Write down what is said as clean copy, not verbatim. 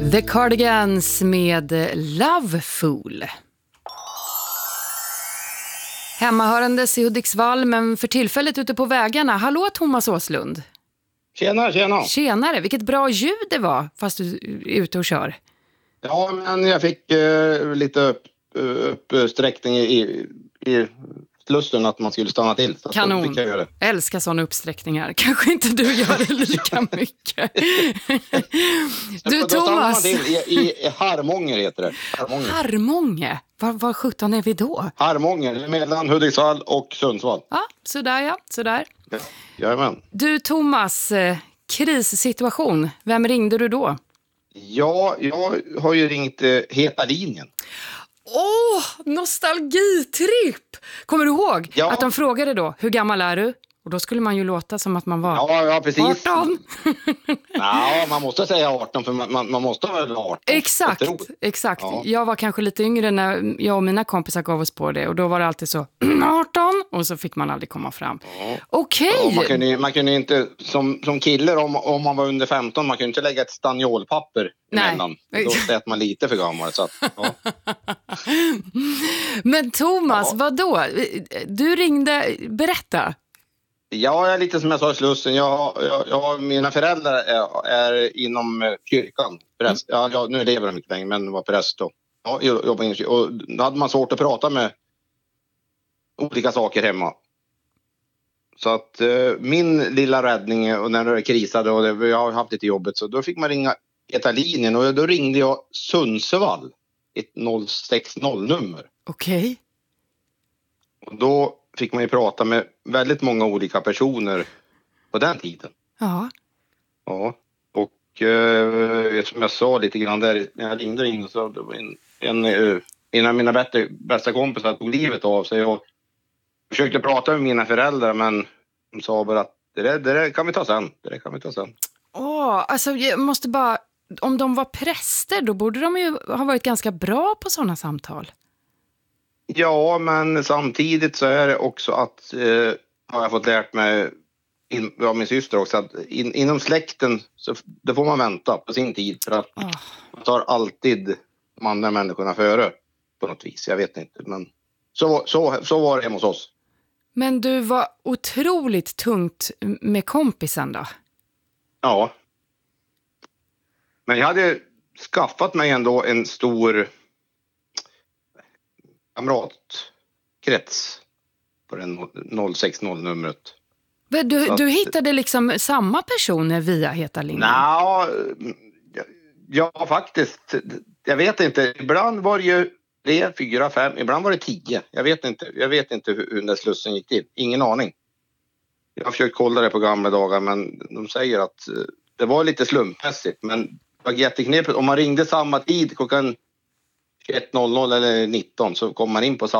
The Cardigans med Love Fool. Hemmahörandes i Hudiksvall, men för tillfället ute på vägarna. Hallå Thomas Åslund. Tjena. Tjenare, vilket bra ljud det var fast du är ute och kör. Ja, men jag fick lite uppsträckning i slussen att man skulle stanna till. Så Kanon, älskar sådana uppsträckningar. Kanske inte du gör det lika mycket. Du då Thomas. stannar man till i Harmånger heter det. Harmånger? Var 17 är vi då? Harmånger, mellan Hudiksvall och Sundsvall. Ja, sådär. Ja, jajamän. Du Thomas, krissituation. Vem ringde du då? Ja, jag har ju ringt Heta linjen. Nostalgitripp! Kommer du ihåg Ja. att de frågade då, hur gammal är du? Och då skulle man ju låta som att man var Ja, precis. 18. Ja, man måste säga 18 för man måste vara 18. Exakt. Ja. Jag var kanske lite yngre när jag och mina kompisar gav oss på det. Och då var det alltid så, 18. Och så fick man aldrig komma fram. Ja. Okej. Ja, man kunde inte, som killer om man var under 15, man kunde inte lägga ett stanniolpapper emellan. Då sett man lite för gammal. Så att, ja. Men Thomas, vadå? Du ringde, berätta. Ja, jag är lite som jag sa i Slussen. Mina föräldrar är inom kyrkan. Präst. Ja, nu lever de inte längre, men var präst då. Ja, jobbar inom kyrkan. Och då hade man svårt att prata med olika saker hemma. Så att min lilla räddning, och när det krisade och jag har haft lite jobbet, så då fick man ringa Heta linjen. Och då ringde jag Sundsvall, ett 060-nummer. Okej. Och då fick man ju prata med väldigt många olika personer på den tiden. Ja. Ja, och som jag sa lite grann där när jag ringde in, så det var en av mina bästa kompisar tog livet av sig. Och försökte prata med mina föräldrar, men de sa bara att det där kan vi ta sen. Alltså jag måste bara, om de var präster då borde de ju ha varit ganska bra på sådana samtal. Ja, men samtidigt så är det också att har jag fått lärt mig av min syster också, att inom släkten så det får man vänta på sin tid, för att man tar alltid de andra människorna före på något vis. Jag vet inte, men så var det hemma hos oss. Men du var otroligt tungt med kompisen då? Ja. Men jag hade skaffat mig ändå en stor kamratkrets på den 060-numret. Du hittade liksom samma personer via Heta linjen? Ja, faktiskt. Jag vet inte. Ibland var det ju 3, 4, 5. Ibland var det 10. Jag vet inte hur den där slussen gick till. Ingen aning. Jag har försökt kolla det på gamla dagar, men de säger att det var lite slumpmässigt. Men det var jätteknepigt. Om man ringde samma tid klockan 21.00 eller 19 så kom man in på samma